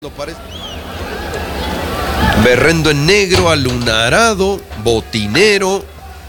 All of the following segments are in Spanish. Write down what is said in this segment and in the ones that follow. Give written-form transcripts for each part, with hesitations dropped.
Lo parece. Berrendo en negro, alunarado, botinero,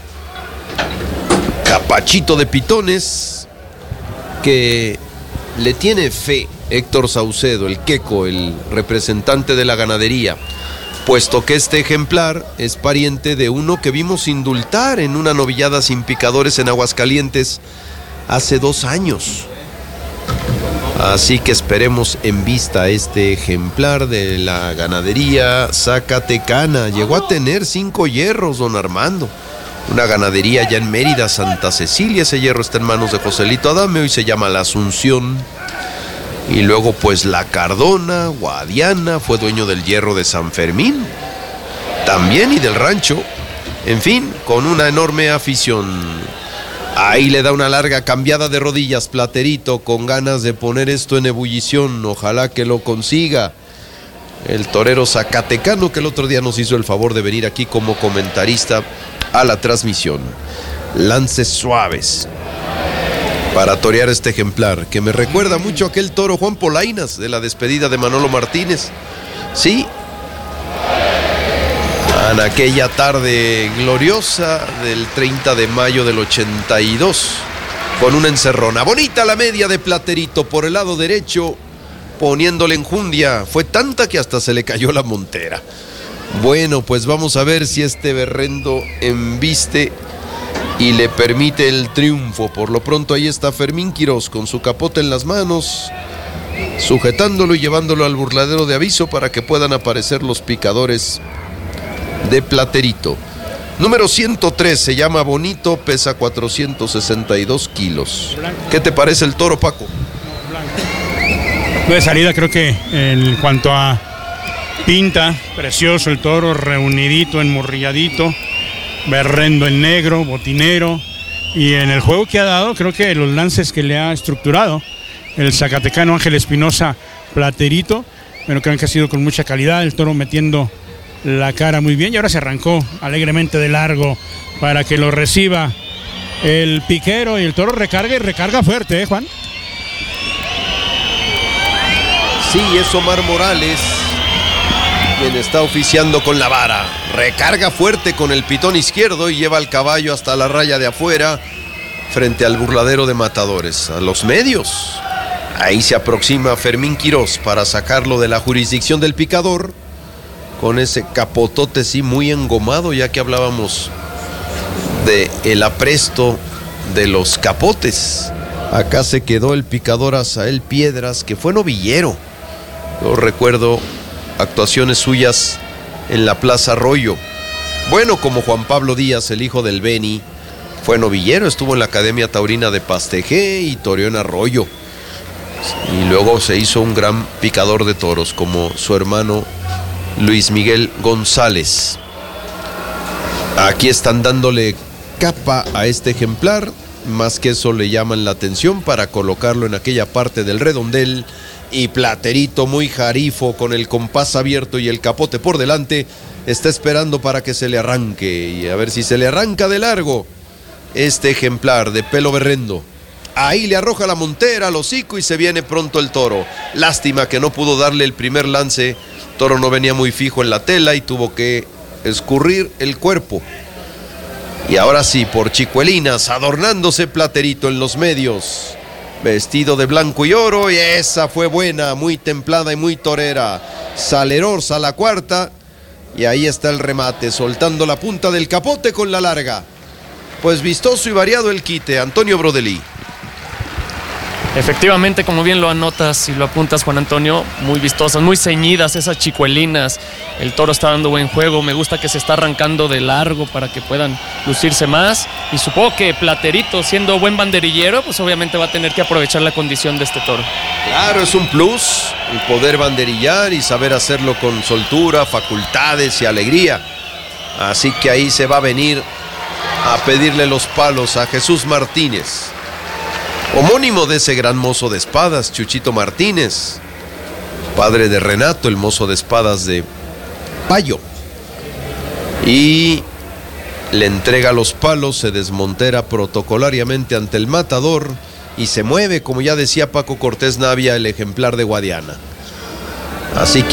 capachito de pitones, que le tiene fe Héctor Saucedo, el queco, el representante de la ganadería, puesto que este ejemplar es pariente de uno que vimos indultar en una novillada sin picadores en Aguascalientes hace 2 años. Así que esperemos en vista este ejemplar de la ganadería zacatecana. Llegó a tener 5 hierros, don Armando. Una ganadería ya en Mérida, Santa Cecilia. Ese hierro está en manos de Joselito Adame, hoy se llama La Asunción. Y luego pues La Cardona, Guadiana, fue dueño del hierro de San Fermín también y del rancho. En fin, con una enorme afición. Ahí le da una larga cambiada de rodillas, Platerito, con ganas de poner esto en ebullición. Ojalá que lo consiga el torero zacatecano, que el otro día nos hizo el favor de venir aquí como comentarista a la transmisión. Lances suaves para torear este ejemplar, que me recuerda mucho a aquel toro Juan Polainas de la despedida de Manolo Martínez. Sí, en aquella tarde gloriosa del 30 de mayo del 82, con una encerrona. Bonita la media de Platerito por el lado derecho, poniéndole enjundia. Fue tanta que hasta se le cayó la montera. Bueno, pues vamos a ver si este berrendo embiste y le permite el triunfo. Por lo pronto ahí está Fermín Quirós con su capote en las manos, sujetándolo y llevándolo al burladero de aviso para que puedan aparecer los picadores de Platerito. Número 103, se llama Bonito, pesa 462 kilos. ¿Qué te parece el toro, Paco? De salida creo que en cuanto a pinta, precioso el toro, reunidito, enmorrilladito, berrendo en negro, botinero, y en el juego que ha dado, creo que los lances que le ha estructurado el zacatecano Ángel Espinosa Platerito, pero creo que ha sido con mucha calidad, el toro metiendo la cara muy bien, y ahora se arrancó alegremente de largo para que lo reciba el piquero, y el toro recarga y recarga fuerte, Juan. Sí, es Omar Morales quien está oficiando con la vara. Recarga fuerte con el pitón izquierdo y lleva al caballo hasta la raya de afuera frente al burladero de matadores, a los medios. Ahí se aproxima Fermín Quirós para sacarlo de la jurisdicción del picador, con ese capotote sí muy engomado, ya que hablábamos de el apresto de los capotes. Acá se quedó el picador Asael Piedras, que fue novillero. Yo recuerdo actuaciones suyas en la Plaza Arroyo. Bueno, como Juan Pablo Díaz, el hijo del Beni, fue novillero, estuvo en la Academia Taurina de Pastejé y toreó en Arroyo. Y luego se hizo un gran picador de toros, como su hermano Luis Miguel González. Aquí están dándole capa a este ejemplar, más que eso le llaman la atención para colocarlo en aquella parte del redondel, y Platerito, muy jarifo, con el compás abierto y el capote por delante, está esperando para que se le arranque, y a ver si se le arranca de largo este ejemplar de pelo berrendo. Ahí le arroja la montera al hocico y se viene pronto el toro. Lástima que no pudo darle el primer lance. Toro no venía muy fijo en la tela y tuvo que escurrir el cuerpo. Y ahora sí, por chicuelinas, adornándose Platerito en los medios, vestido de blanco y oro, y esa fue buena, muy templada y muy torera. Salerosa la cuarta, y ahí está el remate, soltando la punta del capote con la larga. Pues vistoso y variado el quite, Antonio Brodelí. Efectivamente, como bien lo anotas y lo apuntas, Juan Antonio, muy vistosas, muy ceñidas esas chicuelinas. El toro está dando buen juego, me gusta que se está arrancando de largo para que puedan lucirse más. Y supongo que Platerito, siendo buen banderillero, pues obviamente va a tener que aprovechar la condición de este toro. Claro, es un plus el poder banderillar y saber hacerlo con soltura, facultades y alegría. Así que ahí se va a venir a pedirle los palos a Jesús Martínez, homónimo de ese gran mozo de espadas, Chuchito Martínez, padre de Renato, el mozo de espadas de Payo. Y le entrega los palos, se desmontera protocolariamente ante el matador y se mueve, como ya decía Paco Cortés Navia, el ejemplar de Guadiana. Así que